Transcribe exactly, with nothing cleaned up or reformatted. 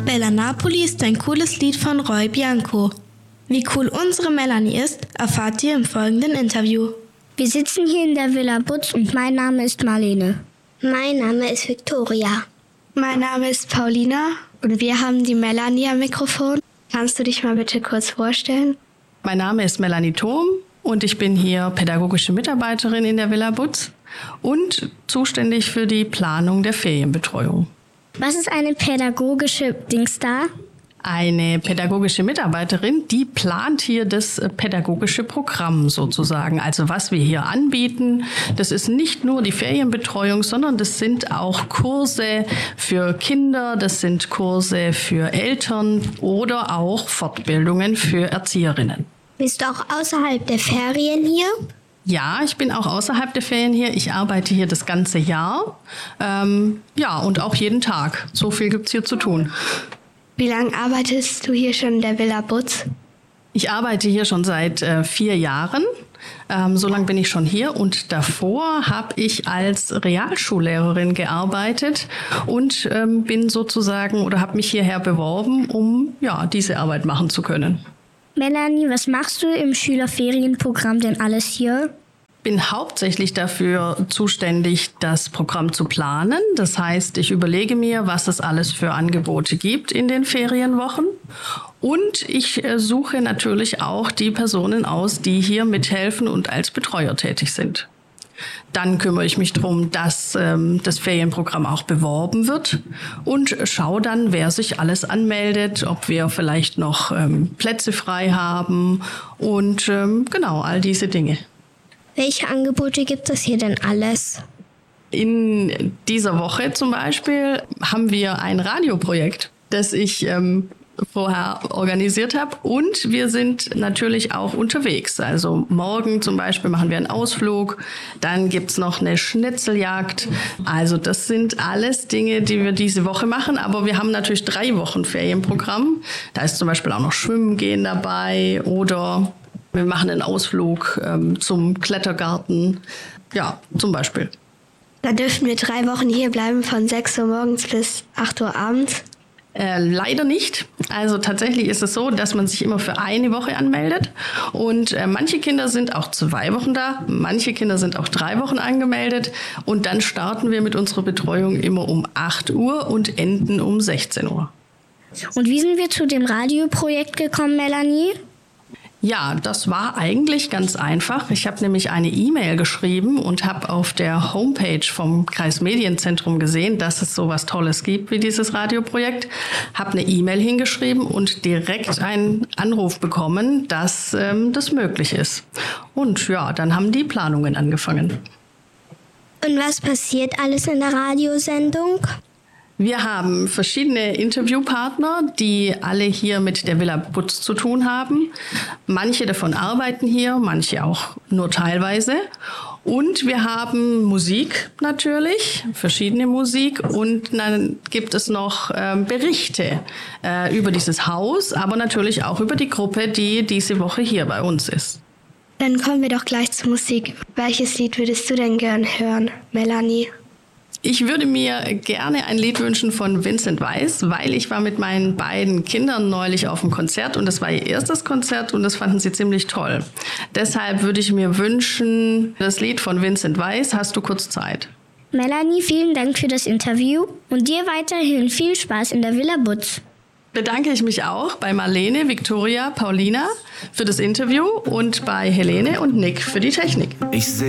Bella Napoli ist ein cooles Lied von Roy Bianco. Wie cool unsere Melanie ist, erfahrt ihr im folgenden Interview. Wir sitzen hier in der Villa Butz und mein Name ist Marlene. Mein Name ist Victoria. Mein Name ist Paulina und wir haben die Melanie am Mikrofon. Kannst du dich mal bitte kurz vorstellen? Mein Name ist Melanie Thom und ich bin hier pädagogische Mitarbeiterin in der Villa Butz und zuständig für die Planung der Ferienbetreuung. Was ist eine pädagogische Dings da? Eine pädagogische Mitarbeiterin, die plant hier das pädagogische Programm sozusagen. Also was wir hier anbieten, das ist nicht nur die Ferienbetreuung, sondern das sind auch Kurse für Kinder, das sind Kurse für Eltern oder auch Fortbildungen für Erzieherinnen. Bist du auch außerhalb der Ferien hier? Ja, ich bin auch außerhalb der Ferien hier. Ich arbeite hier das ganze Jahr. Ähm, ja, und auch jeden Tag. So viel gibt's hier zu tun. Wie lange arbeitest du hier schon in der Villa Butz? Ich arbeite hier schon seit äh, vier Jahren. Ähm, so lange bin ich schon hier. Und davor habe ich als Realschullehrerin gearbeitet und ähm, bin sozusagen oder habe mich hierher beworben, um ja diese Arbeit machen zu können. Melanie, was machst du im Schülerferienprogramm denn alles hier? Ich bin hauptsächlich dafür zuständig, das Programm zu planen. Das heißt, ich überlege mir, was es alles für Angebote gibt in den Ferienwochen. Und ich suche natürlich auch die Personen aus, die hier mithelfen und als Betreuer tätig sind. Dann kümmere ich mich darum, dass ähm, das Ferienprogramm auch beworben wird und schaue dann, wer sich alles anmeldet, ob wir vielleicht noch ähm, Plätze frei haben und ähm, genau all diese Dinge. Welche Angebote gibt es hier denn alles? In dieser Woche zum Beispiel haben wir ein Radioprojekt, das ich ähm, vorher organisiert habe. Und wir sind natürlich auch unterwegs. Also morgen zum Beispiel machen wir einen Ausflug. Dann gibt's noch eine Schnitzeljagd. Also das sind alles Dinge, die wir diese Woche machen. Aber wir haben natürlich drei Wochen Ferienprogramm. Da ist zum Beispiel auch noch Schwimmen gehen dabei oder wir machen einen Ausflug ähm, zum Klettergarten. Ja, zum Beispiel. Da dürfen wir drei Wochen hier bleiben, von sechs Uhr morgens bis acht Uhr abends. Äh, leider nicht. Also tatsächlich ist es so, dass man sich immer für eine Woche anmeldet. Und äh, manche Kinder sind auch zwei Wochen da, manche Kinder sind auch drei Wochen angemeldet. Und dann starten wir mit unserer Betreuung immer um acht Uhr und enden um sechzehn Uhr. Und wie sind wir zu dem Radioprojekt gekommen, Melanie? Ja, das war eigentlich ganz einfach. Ich habe nämlich eine E-Mail geschrieben und habe auf der Homepage vom Kreismedienzentrum gesehen, dass es so was Tolles gibt wie dieses Radioprojekt. Habe eine E-Mail hingeschrieben und direkt einen Anruf bekommen, dass ähm, das möglich ist. Und ja, dann haben die Planungen angefangen. Und was passiert alles in der Radiosendung? Wir haben verschiedene Interviewpartner, die alle hier mit der Villa Butz zu tun haben. Manche davon arbeiten hier, manche auch nur teilweise. Und wir haben Musik natürlich, verschiedene Musik. Und dann gibt es noch äh, Berichte äh, über dieses Haus, aber natürlich auch über die Gruppe, die diese Woche hier bei uns ist. Dann kommen wir doch gleich zur Musik. Welches Lied würdest du denn gern hören, Melanie? Ich würde mir gerne ein Lied wünschen von Vincent Weiss, weil ich war mit meinen beiden Kindern neulich auf einem Konzert und das war ihr erstes Konzert und das fanden sie ziemlich toll. Deshalb würde ich mir wünschen, das Lied von Vincent Weiss, Hast du kurz Zeit? Melanie, vielen Dank für das Interview und dir weiterhin viel Spaß in der Villa Butz. Bedanke ich mich auch bei Marlene, Victoria, Paulina für das Interview und bei Helene und Nick für die Technik. Ich seh